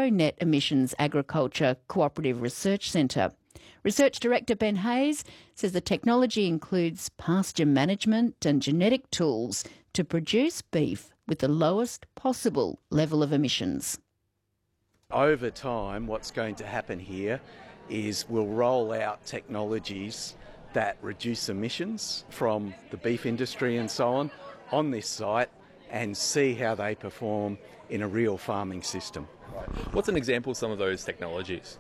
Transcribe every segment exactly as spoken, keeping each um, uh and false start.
Net Emissions Agriculture Cooperative Research Centre. Research Director Ben Hayes says the technology includes pasture management and genetic tools to produce beef with the lowest possible level of emissions. Over time, what's going to happen here is we'll roll out technologies that reduce emissions from the beef industry and so on on this site and see how they perform in a real farming system. What's an example of some of those technologies?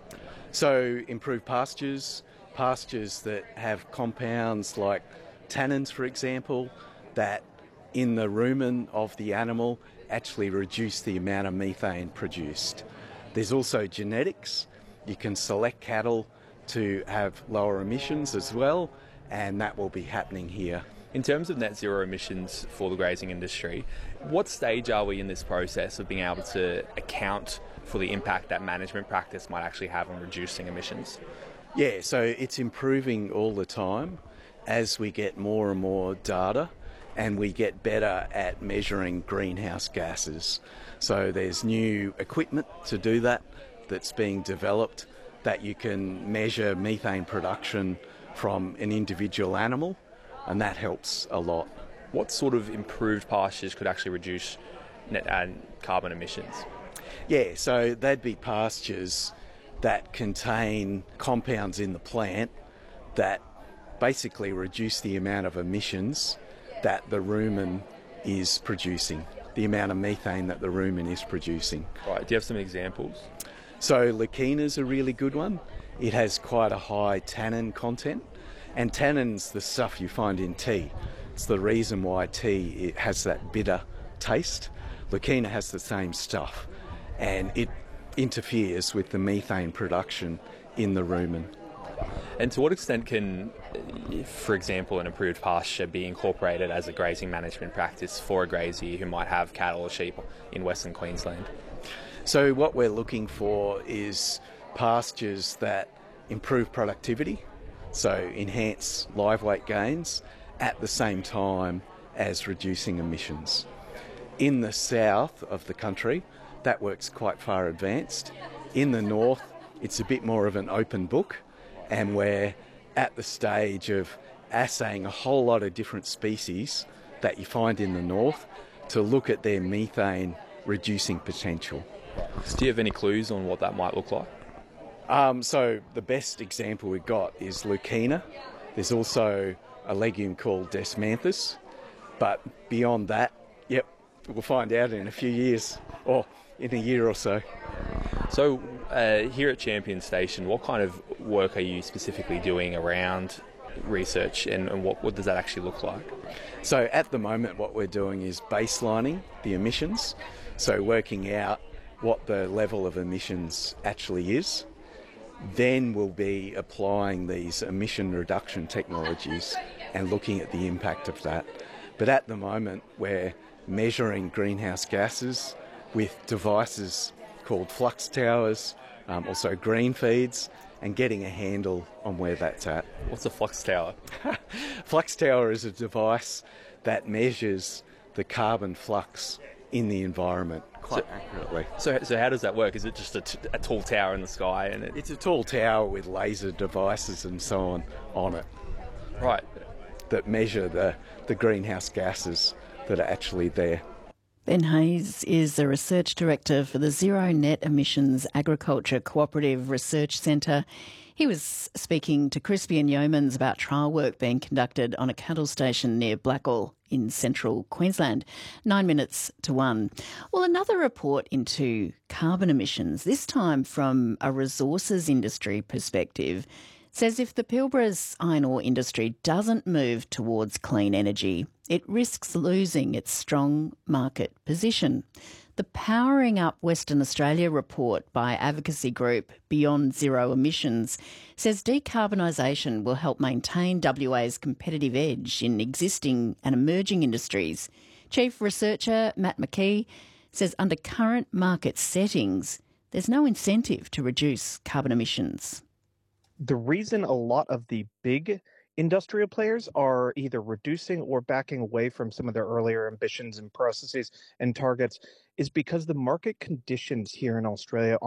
So improved pastures, pastures that have compounds like tannins, for example, that in the rumen of the animal actually reduce the amount of methane produced. There's also genetics. You can select cattle to have lower emissions as well, and that will be happening here. In terms of net zero emissions for the grazing industry, what stage are we in this process of being able to account for the impact that management practice might actually have on reducing emissions? Yeah, so it's improving all the time as we get more and more data and we get better at measuring greenhouse gases. So there's new equipment to do that that's being developed that you can measure methane production from an individual animal, and that helps a lot. What sort of improved pastures could actually reduce net uh, carbon emissions? Yeah, so they'd be pastures that contain compounds in the plant that basically reduce the amount of emissions that the rumen is producing, the amount of methane that the rumen is producing. Right, do you have some examples? So Leukina's a really good one. It has quite a high tannin content, and tannin's the stuff you find in tea. It's the reason why tea it has that bitter taste. Leukina has the same stuff, and it interferes with the methane production in the rumen. And to what extent can, for example, an improved pasture be incorporated as a grazing management practice for a grazier who might have cattle or sheep in Western Queensland? So what we're looking for is pastures that improve productivity, so enhance live weight gains at the same time as reducing emissions. In the south of the country, that works quite far advanced. In the north, it's a bit more of an open book, and we're at the stage of assaying a whole lot of different species that you find in the north to look at their methane reducing potential. Do you have any clues on what that might look like? Um, so the best example we've got is Leukina. There's also a legume called Desmanthus, but beyond that, yep, we'll find out in a few years, or in a year or so. So uh, here at Champion Station, what kind of work are you specifically doing around research, and, and what, what does that actually look like? So at the moment what we're doing is baselining the emissions, so working out what the level of emissions actually is. Then we'll be applying these emission reduction technologies and looking at the impact of that. But at the moment we're measuring greenhouse gases with devices called flux towers, um, also green feeds, and getting a handle on where that's at. What's a flux tower? Flux tower is a device that measures the carbon flux in the environment quite so, accurately. So, so how does that work? Is it just a, t- a tall tower in the sky? And it... It's a tall tower with laser devices and so on on it. Right. That measure the, the greenhouse gases that are actually there. Ben Hayes is the Research Director for the Zero Net Emissions Agriculture Cooperative Research Centre. He was speaking to Crispian Yeomans about trial work being conducted on a cattle station near Blackall in central Queensland. Nine minutes to one. Well, another report into carbon emissions, this time from a resources industry perspective, says if the Pilbara's iron ore industry doesn't move towards clean energy, it risks losing its strong market position. The Powering Up Western Australia report by advocacy group Beyond Zero Emissions says decarbonisation will help maintain W A's competitive edge in existing and emerging industries. Chief Researcher Matt McKee says under current market settings, there's no incentive to reduce carbon emissions. The reason a lot of the big industrial players are either reducing or backing away from some of their earlier ambitions and processes and targets is because the market conditions here in Australia